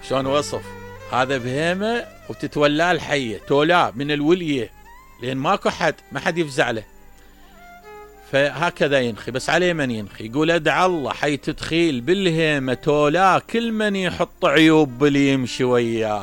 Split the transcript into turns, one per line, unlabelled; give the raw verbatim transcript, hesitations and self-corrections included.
شلون وصف هذا بهيمة وتتولاه الحية تولاه من الولية لأن ماكو حد ما حد يفزع له. فهكذا ينخي بس عليه من ينخي يقول ادعى الله حي تدخيل بالهيمة تولاه كل من يحط عيوب باللي يمشي وياه.